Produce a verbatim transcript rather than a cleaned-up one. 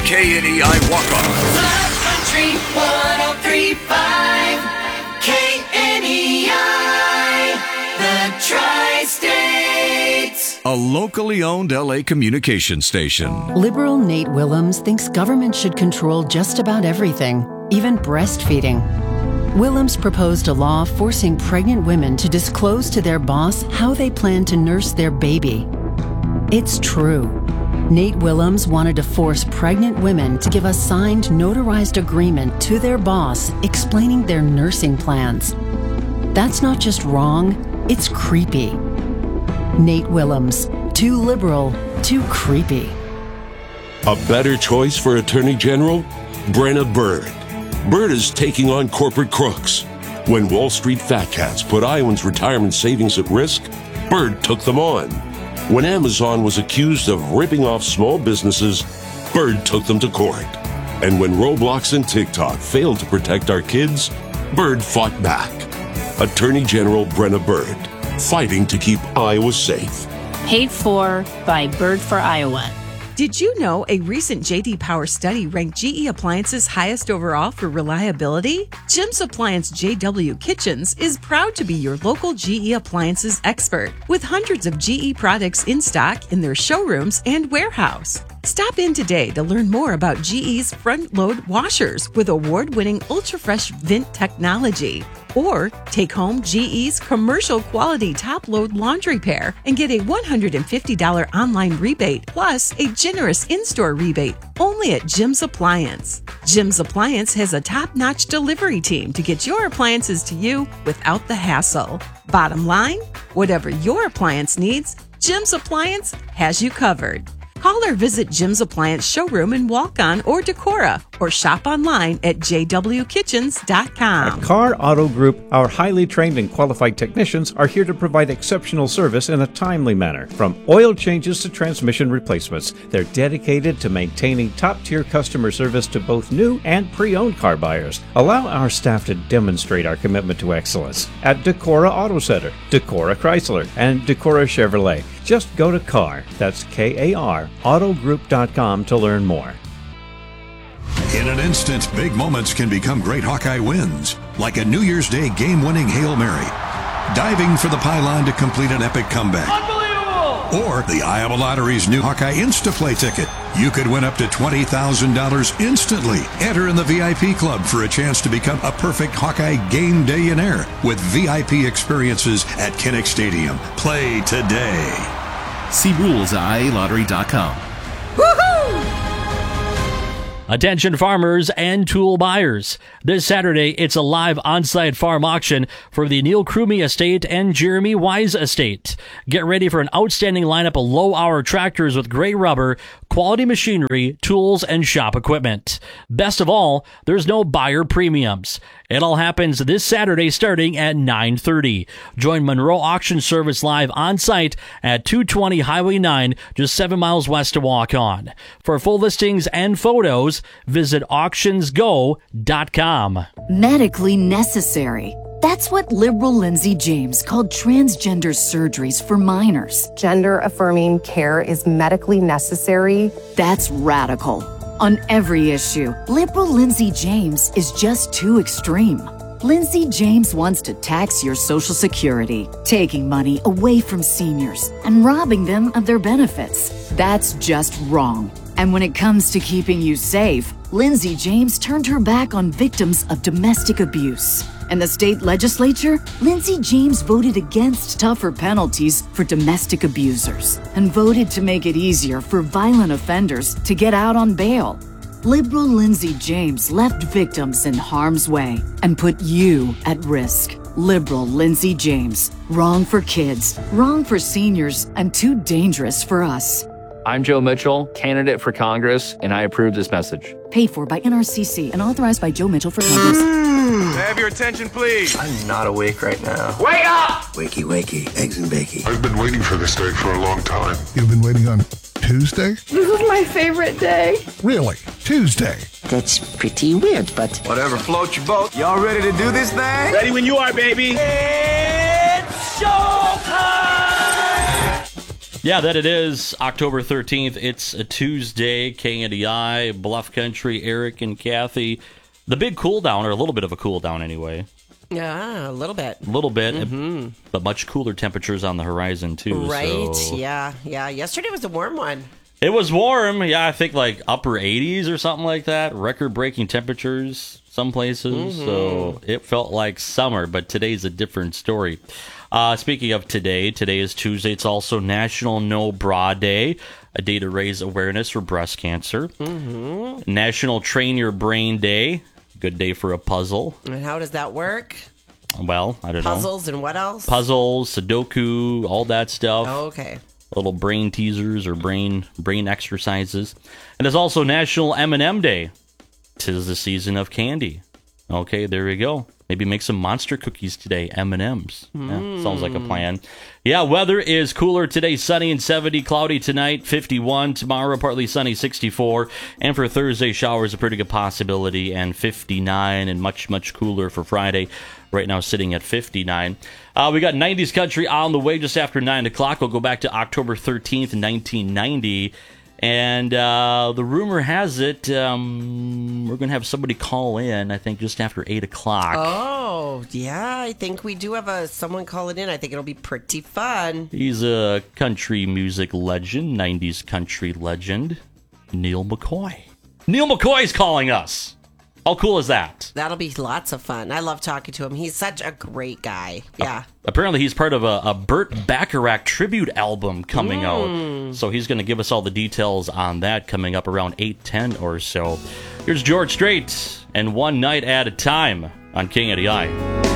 K N E I Waukon. Love Country one oh three point five K N E I, the Tri-States. A locally owned L A communication station. Liberal Nate Willems thinks government should control just about everything, even breastfeeding. Willems proposed a law forcing pregnant women to disclose to their boss how they plan to nurse their baby. It's true. Nate Willems wanted to force pregnant women to give a signed, notarized agreement to their boss explaining their nursing plans. That's not just wrong, it's creepy. Nate Willems, too liberal, too creepy. A better choice for Attorney General? Brenna Bird. Bird is taking on corporate crooks. When Wall Street fat cats put Iowans' retirement savings at risk, Bird took them on. When Amazon was accused of ripping off small businesses, Bird took them to court. And when Roblox and TikTok failed to protect our kids, Bird fought back. Attorney General Brenna Bird, fighting to keep Iowa safe. Paid for by Bird for Iowa. Did you know a recent J D Power study ranked G E Appliances highest overall for reliability? Jim's Appliance J W Kitchens is proud to be your local G E Appliances expert with hundreds of G E products in stock in their showrooms and warehouse. Stop in today to learn more about G E's front-load washers with award-winning ultra-fresh vent technology. Or take home G E's commercial quality top-load laundry pair and get a one hundred fifty dollars online rebate plus a generous in-store rebate only at Jim's Appliance. Jim's Appliance has a top-notch delivery team to get your appliances to you without the hassle. Bottom line, whatever your appliance needs, Jim's Appliance has you covered. Call or visit Jim's Appliance showroom in Waukon or Decorah, or shop online at j w kitchens dot com. At Carr Auto Group, our highly trained and qualified technicians are here to provide exceptional service in a timely manner. From oil changes to transmission replacements, they're dedicated to maintaining top-tier customer service to both new and pre-owned car buyers. Allow our staff to demonstrate our commitment to excellence at Decorah Auto Center, Decorah Chrysler, and Decorah Chevrolet. Just go to Carr, that's K A R, autogroup dot com to learn more. In an instant, big moments can become great Hawkeye wins, like a New Year's Day game-winning Hail Mary, diving for the pylon to complete an epic comeback, unbelievable, or the Iowa Lottery's new Hawkeye Instaplay ticket. You could win up to twenty thousand dollars instantly. Enter in the V I P club for a chance to become a perfect Hawkeye game day-inaire with V I P experiences at Kinnick Stadium. Play today. See rules at I A lottery dot com. Attention farmers and tool buyers. This Saturday, it's a live on-site farm auction for the Neil Crumey Estate and Jeremy Wise Estate. Get ready for an outstanding lineup of low-hour tractors with great rubber, quality machinery, tools, and shop equipment. Best of all, there's no buyer premiums. It all happens this Saturday starting at nine thirty. Join Monroe Auction Service live on-site at two twenty Highway nine, just seven miles west of Waukon. For full listings and photos, visit auctions go dot com. Medically necessary. That's what liberal Lindsay James called transgender surgeries for minors. Gender-affirming care is medically necessary. That's radical. On every issue, liberal Lindsay James is just too extreme. Lindsay James wants to tax your Social Security, taking money away from seniors and robbing them of their benefits. That's just wrong. And when it comes to keeping you safe, Lindsay James turned her back on victims of domestic abuse. In the state legislature, Lindsay James voted against tougher penalties for domestic abusers and voted to make it easier for violent offenders to get out on bail. Liberal Lindsay James left victims in harm's way and put you at risk. Liberal Lindsay James. Wrong for kids, wrong for seniors, and too dangerous for us. I'm Joe Mitchell, candidate for Congress, and I approve this message. Paid for by N R C C and authorized by Joe Mitchell for Congress. May I have your attention, please? I'm not awake right now. Wake up! Wakey, wakey, eggs and bakey. I've been waiting for this day for a long time. You've been waiting on Tuesday? This is my favorite day. Really? Tuesday? That's pretty weird, but... Whatever floats your boat. Y'all ready to do this thing? Ready when you are, baby. It's showtime! Yeah, that it is. October thirteenth. It's a Tuesday. K N D I, Bluff Country, Eric and Kathy. The big cool down, or a little bit of a cool down anyway. Yeah, a little bit. A little bit, mm-hmm. but much cooler temperatures on the horizon, too. Right, so. yeah, yeah. Yesterday was a warm one. It was warm, yeah, I think like upper eighties or something like that. Record-breaking temperatures some places, mm-hmm. so it felt like summer, but today's a different story. Uh, speaking of today, today is Tuesday. It's also National No Bra Day, a day to raise awareness for breast cancer. Mm-hmm. National Train Your Brain Day, good day for a puzzle. And how does that work? Well, I don't Puzzles know. Puzzles and what else? Puzzles, Sudoku, all that stuff. Oh, okay. Little brain teasers or brain brain exercises. And there's also National M and M Day. 'Tis the season of candy. Okay, there we go. Maybe make some monster cookies today, M and M's. Mm. Yeah, sounds like a plan. Yeah, weather is cooler today, sunny and seventy, cloudy tonight, fifty-one. Tomorrow, partly sunny, sixty-four. And for Thursday, showers a pretty good possibility, and fifty-nine, and much, much cooler for Friday. Right now, sitting at fifty-nine. Uh, we got nineties country on the way just after nine o'clock. We'll go back to October thirteenth, nineteen ninety. And uh, the rumor has it um, we're going to have somebody call in, I think, just after eight o'clock. Oh, yeah. I think we do have a someone calling in. I think it'll be pretty fun. He's a country music legend, nineties country legend, Neil McCoy. Neil McCoy's calling us. How cool is that? That'll be lots of fun. I love talking to him. He's such a great guy. Yeah. Uh, apparently, he's part of a, a Burt Bacharach tribute album coming Mm. out. So he's going to give us all the details on that coming up around eight ten or so. Here's George Strait and One Night at a Time on K N D I.